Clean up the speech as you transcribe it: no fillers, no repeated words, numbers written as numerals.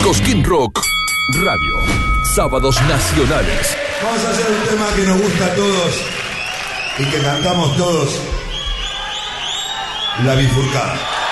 Cosquín Rock Radio. Sábados nacionales. Vamos a hacer un tema que nos gusta a todos y que cantamos todos. La bifurcada.